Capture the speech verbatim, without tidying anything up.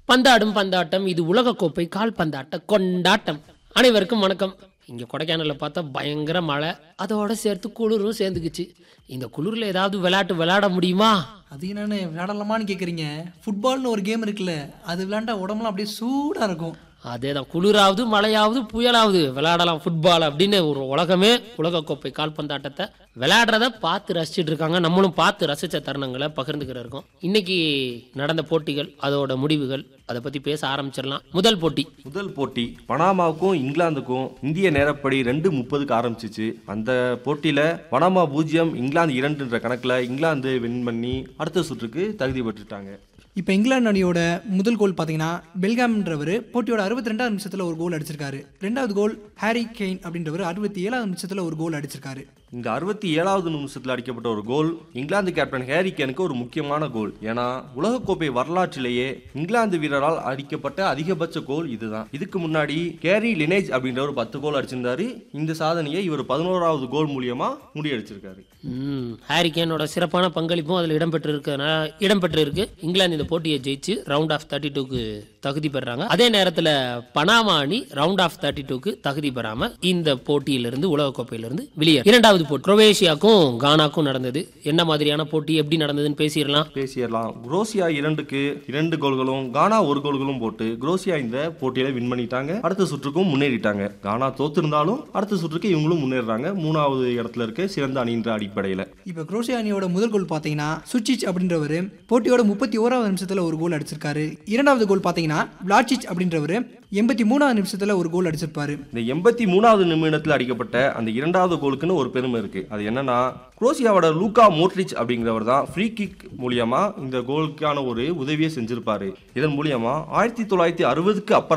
பந்தாடும் பந்தாட்டம், இது உலகக்கோப்பை கால்பந்தாட்ட கொண்டாட்டம். அனைவருக்கும் வணக்கம். இங்கே கொடைக்கானலில் பார்த்தா பயங்கர மழை, அதோட சேர்த்து குளிரும் சேர்ந்துக்குச்சு. இந்த குளிரில் ஏதாவது விளையாட்டு விளையாட முடியுமா? அது என்னென்னு விளையாடலாமான்னு கேட்குறீங்க. ஃபுட்பால்னு ஒரு கேம் இருக்குல்ல, அது விளையாண்டா உடம்புலாம் அப்படியே சூடாக இருக்கும். அதே தான், குளிராவது மழையாவது புயலாவது விளையாடலாம் ஃபுட்பால் அப்படின்னு ஒரு உலகமே உலகக்கோப்பை கால்பந்தாட்டத்தை விளையாடுறத பார்த்து ரசிச்சுட்டு இருக்காங்க. நம்மளும் பார்த்து ரசித்த தருணங்களை பகிர்ந்துக்கிற இருக்கோம். இன்னைக்கு நடந்த போட்டிகள், அதோட முடிவுகள், அதை பற்றி பேச ஆரம்பிச்சிடலாம். முதல் போட்டி முதல் போட்டி பனாமாவுக்கும் இங்கிலாந்துக்கும் இந்திய நேரப்படி ரெண்டு முப்பதுக்கு ஆரம்பிச்சிச்சு. அந்த போட்டியில பனாமா பூஜ்ஜியம் இங்கிலாந்து இரண்டுன்ற கணக்கில் இங்கிலாந்து வின் பண்ணி அடுத்த சுற்றுக்கு தகுதி பெற்றுட்டாங்க. இப்போ இங்கிலாந்து அணியோட முதல் கோல் பார்த்தீங்கன்னா பெல்காம்ன்றவர் போட்டியோட அறுபத்தி ரெண்டாவது நிமிஷத்தில் ஒரு கோல் அடிச்சிருக்காரு. ரெண்டாவது கோல் ஹாரி கெயின் அப்படின்றவர் அறுபத்தி ஏழாவது நிமிஷத்தில் ஒரு கோல் அடிச்சிருக்காரு. இந்த அறுபத்தி ஏழாவது நிமிஷத்தில் அடிக்கப்பட்ட ஒரு கோல் இங்கிலாந்து கேப்டன் ஹாரி கேனுக்கு ஒரு முக்கியமான கோல். ஏன்னா உலகக்கோப்பை வரலாற்றிலேயே இங்கிலாந்து வீரரால் அடிக்கப்பட்ட அதிகபட்ச கோல் இதுதான். இதுக்கு முன்னாடி கேரி லினேஜ் அப்படின்ற ஒரு பத்து கோல் அடிச்சிருந்தாரு. இந்த சாதனையை இவர் பதினோராவது கோல் மூலியமா முறியடிச்சிருக்காரு. ஹாரி கேனோட சிறப்பான பங்களிப்பும் அதில் இடம்பெற்று இருக்கு இடம்பெற்று இருக்கு இங்கிலாந்து இந்த போட்டியை ஜெயிச்சு ரவுண்ட் ஆஃப் தேர்ட்டி டூக்கு தகுதி பெறாங்க. அதே நேரத்தில் பனாமா அணி ரவுண்ட் ஆஃப் தேர்ட்டி டூக்கு தகுதி பெறாம இந்த போட்டியிலிருந்து உலகக்கோப்பையிலிருந்து வெளியேறு. இரண்டாவது போட்டி குரோவேஷியாக்கும் கானாக்கும் நடந்தது. என்ன மாதிரியான போட்டி, எப்படி நடந்ததுன்னு பேசிடலாம் பேசிடலாம் குரோசியா இரண்டுக்கு இரண்டு கோல்களும் கானா ஒரு கோல்களும் போட்டு குரோசியா இந்த போட்டியில வின் பண்ணிட்டாங்க. அடுத்த சுற்றுக்கும் முன்னேறிட்டாங்க. கானா தோத்திருந்தாலும் அடுத்த சுற்றுக்கு இவங்களும் முன்னேறாங்க. மூணாவது இடத்துல இருக்க சிறந்த அணின்ற அடிப்படையில் இப்போ குரோசியா அணியோட முதல் கோல் பார்த்தீங்கன்னா சுச்சிச் அப்படின்றவர் போட்டியோட முப்பத்தி ஓராவது நிமிஷத்தில் ஒரு கோல் அடிச்சிருக்காரு. இரண்டாவது கோல் பார்த்தீங்கன்னா விளாச்சிச் அப்படின்றவர் எண்பத்தி மூணாவது நிமிஷத்துல ஒரு கோல் அடிச்சிருப்பாரு. இந்த எண்பத்தி மூணாவது நிமிடத்தில் அடிக்கப்பட்ட அந்த இரண்டாவது கோலுக்குன்னு ஒரு பெருமை இருக்கு. அது என்னன்னா குரோசியாவோட லூகா மோட்ரிச் அப்படிங்கிறவர் தான் ஃப்ரீ கிக் மூலியமா இந்த கோலுக்கான ஒரு உதவியை செஞ்சிருப்பாரு. இதன் மூலியமா ஆயிரத்தி தொள்ளாயிரத்தி அறுபதுக்கு அப்புறம்